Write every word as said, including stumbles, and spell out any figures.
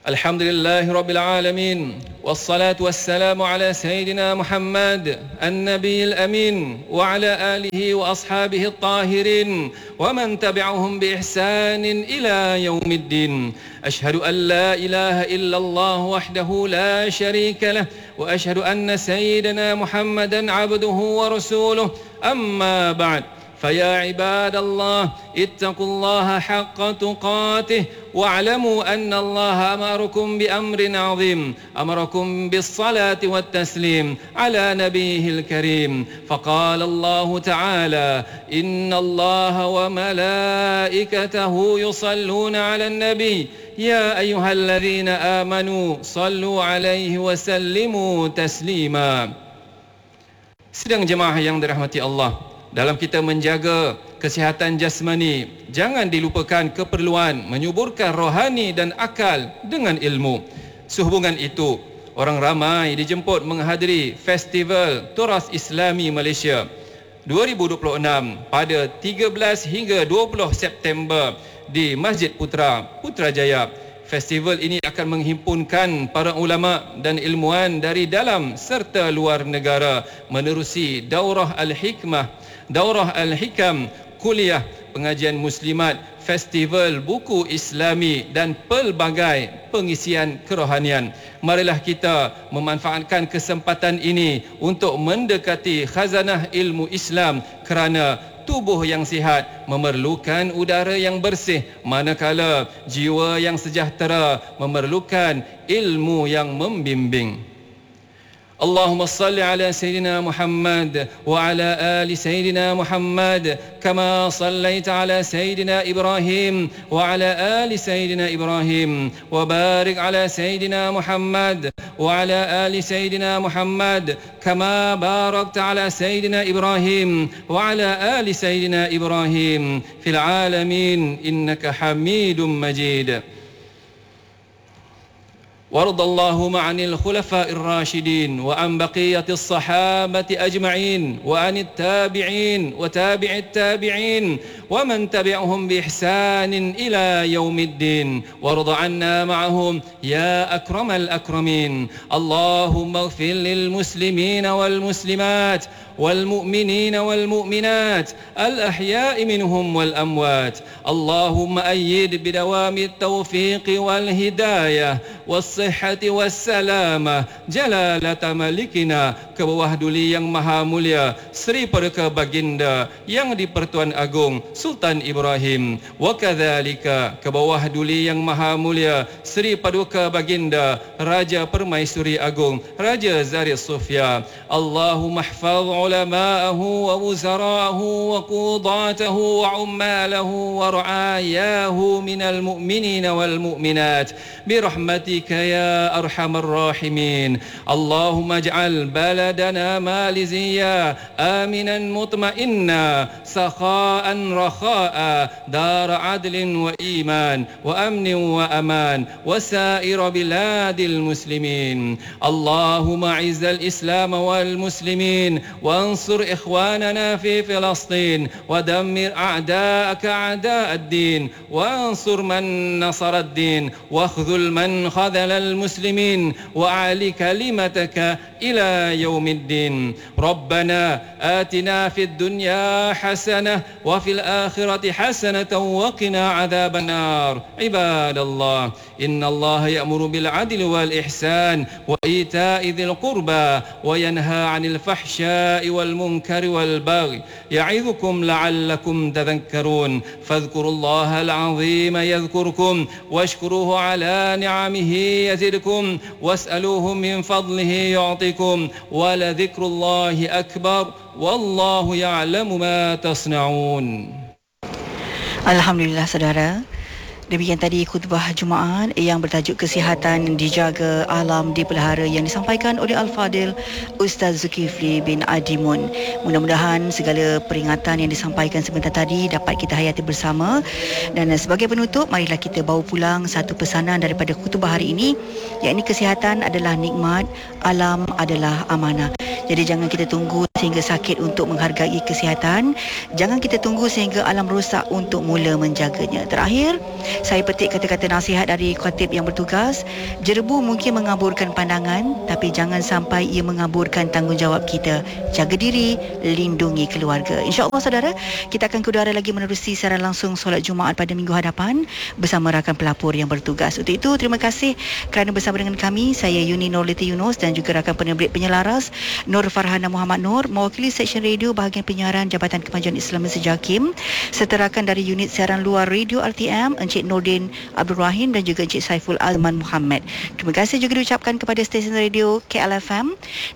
Alhamdulillahi Rabbil Alamin. Wassalatu wassalamu ala Sayyidina Muhammad An-Nabiyil Amin wa ala alihi wa ashabihi at-tahirin wa man tabi'ahum bi ihsanin ila yaumiddin. Ashhadu an la ilaha illallah wahdahu la sharika lah wa ashhadu anna Sayyidina Muhammadan abduhu wa rasuluh. Amma ba'd. فيا عباد الله اتقوا الله حق تقاته واعلموا أن الله أمركم بأمر عظيم أمركم بالصلاة والتسليم على نبيه الكريم فقال الله تعالى إن الله وملائكته يصلون على النبي يا أيها الذين آمنوا صلوا عليه وسلموا تسليما. Sidang jemaah yang dirahmati Allah, dalam kita menjaga kesihatan jasmani, jangan dilupakan keperluan menyuburkan rohani dan akal dengan ilmu. Sehubungan itu, orang ramai dijemput menghadiri Festival Turas Islami Malaysia dua ribu dua puluh enam pada tiga belas hingga dua puluh September di Masjid Putra, Putrajaya. Festival ini akan menghimpunkan para ulama dan ilmuwan dari dalam serta luar negara menerusi Daurah Al-Hikmah, Daurah Al-Hikam, kuliah pengajian muslimat, festival buku Islami dan pelbagai pengisian kerohanian. Marilah kita memanfaatkan kesempatan ini untuk mendekati khazanah ilmu Islam, kerana tubuh yang sihat memerlukan udara yang bersih, manakala jiwa yang sejahtera memerlukan ilmu yang membimbing. Allahumma salli ala Sayyidina Muhammad wa ala ali Sayyidina Muhammad kama sallaita ala Sayyidina Ibrahim wa ala ali Sayyidina Ibrahim wa barik ala Sayyidina Muhammad wa ala ali Sayyidina Muhammad kama barakta ala Sayyidina Ibrahim wa ala ali Sayyidina Ibrahim fil alamin innaka Hamidum Majid. وارض اللهم عن الخلفاء الراشدين وعن بقية الصحابة أجمعين وعن التابعين وتابع التابعين ومن تبعهم بإحسان إلى يوم الدين وارض عنا معهم يا أكرم الأكرمين. اللهم اغفر للمسلمين والمسلمات والمؤمنين والمؤمنات الأحياء منهم والأموات. اللهم أيد بدوام التوفيق والهداية والصحة والسلامة جلالة ملكنا ke bawah duli yang maha mulia Sri Paduka Baginda yang di-Pertuan Agong Sultan Ibrahim, wa kadzalika ke bawah duli yang maha mulia Sri Paduka Baginda Raja Permaisuri Agong Raja Zari Sofia. Allahumma ihfaz ulama'ahu wa wuzara'ahu wa qudatahu wa ummalahu wa ra'ayahu minal mu'minina wal mu'minat birahmatika ya arhamar rahimin. Allahumma ij'al baladana maliziya aminan mutma'inna sakha'an rakha'a dar adlin wa iman wa amnin wa aman wa sa'ir biladil muslimin. Allahumma izzal islam wal muslimin وانصر إخواننا في فلسطين ودمر أعداءك أعداء الدين وانصر من نصر الدين واخذل من خذل المسلمين وأعل كلمتك إلى يوم الدين. ربنا آتنا في الدنيا حسنة وفي الآخرة حسنة وقنا عذاب النار. عباد الله إن الله يأمر بالعدل والإحسان وإيتاء ذي القربى وينهى عن الفحشاء والمنكر والبغي يعظكم لعلكم تذكرون. فاذكروا الله العظيم يذكركم واشكروه على نعمه يزدكم واسألوه من فضله يعطكم ولذكر الله أكبر والله يعلم ما تصنعون. Alhamdulillah saudara, demikian tadi khutbah Jumaat yang bertajuk kesihatan dijaga, alam dipelihara yang disampaikan oleh Al-Fadil Ustaz Zulkifli bin Adimun. Mudah-mudahan segala peringatan yang disampaikan sebentar tadi dapat kita hayati bersama. Dan sebagai penutup, marilah kita bawa pulang satu pesanan daripada khutbah hari ini, yakni kesihatan adalah nikmat, alam adalah amanah. Jadi jangan kita tunggu sehingga sakit untuk menghargai kesihatan. Jangan kita tunggu sehingga alam rosak untuk mula menjaganya. Terakhir, saya petik kata-kata nasihat dari khatib yang bertugas. Jerebu mungkin mengaburkan pandangan, tapi jangan sampai ia mengaburkan tanggungjawab kita. Jaga diri, lindungi keluarga. InsyaAllah saudara, kita akan ke udara lagi menerusi siaran langsung solat Jumaat pada minggu hadapan bersama rakan pelapor yang bertugas. Untuk itu, terima kasih kerana bersama dengan kami. Saya Yuni Nurliti Yunus dan juga rakan penerbit penyelaras Nur Farhana Muhammad Nur, mewakili Seksyen Radio Bahagian Penyiaran Jabatan Kemajuan Islam Malaysia JAKIM, serta rakan dari unit siaran luar Radio R T M Encik Nordin Abdul Rahim dan juga Encik Saiful Azman Muhammad. Terima kasih juga diucapkan kepada stesen radio K L F M